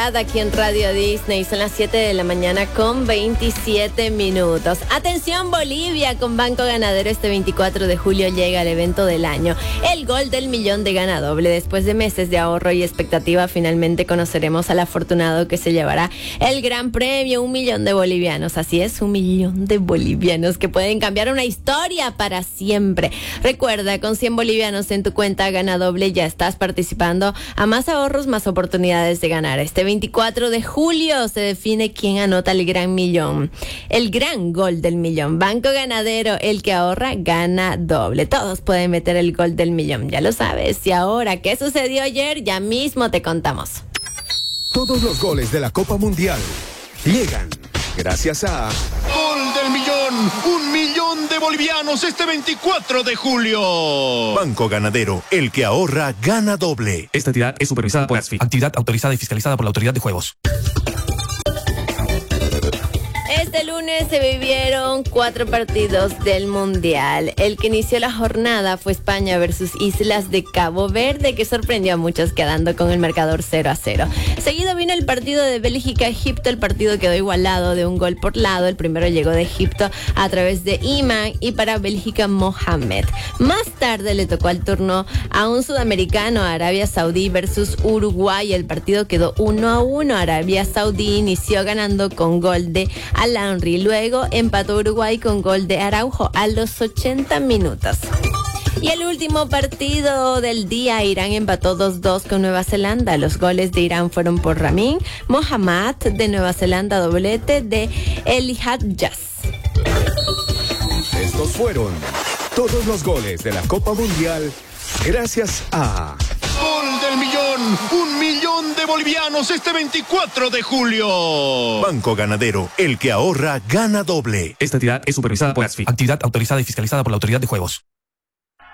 Aquí en Radio Disney son las 7 de la mañana con 27 minutos. Atención Bolivia, con Banco Ganadero este 24 de julio llega el evento del año, el gol del millón de Gana Doble. Después de meses de ahorro y expectativa, finalmente conoceremos al afortunado que se llevará el gran premio, 1 millón de bolivianos. Así es, 1 millón de bolivianos que pueden cambiar una historia para siempre. Recuerda, con 100 bolivianos en tu cuenta Gana Doble ya estás participando a más ahorros, más oportunidades de ganar. Este 24 de julio se define quién anota el gran millón, el gran gol del millón. Banco Ganadero, el que ahorra gana doble. Todos pueden meter el gol del millón, ya lo sabes. Y ahora, ¿qué sucedió ayer? Ya mismo te contamos. Todos los goles de la Copa Mundial llegan gracias a Gol del millón, 1 millón de bolivianos este 24 de julio. Banco Ganadero, el que ahorra gana doble. Esta entidad es supervisada por ASFI, actividad autorizada y fiscalizada por la Autoridad de Juegos. Este lunes se vivieron 4 partidos del Mundial. El que inició la jornada fue España versus Islas de Cabo Verde, que sorprendió a muchos quedando con el marcador 0-0. Seguido vino el partido de Bélgica-Egipto. El partido quedó igualado de 1 gol por lado. El primero llegó de Egipto a través de Iman y para Bélgica Mohamed. Más tarde le tocó el turno a un sudamericano, Arabia Saudí versus Uruguay. El partido quedó 1-1. Arabia Saudí inició ganando con gol de Al-Henry. Luego empató Uruguay con gol de Araujo a los 80 minutos. Y el último partido del día, Irán empató 2-2 con Nueva Zelanda. Los goles de Irán fueron por Ramin Mohammad de Nueva Zelanda, doblete de Elihad Jazz. Estos fueron todos los goles de la Copa Mundial gracias a Gol del millón, 1 millón de bolivianos este 24 de julio. Banco Ganadero, el que ahorra gana doble. Esta entidad es supervisada por ASFI, actividad autorizada y fiscalizada por la Autoridad de Juegos.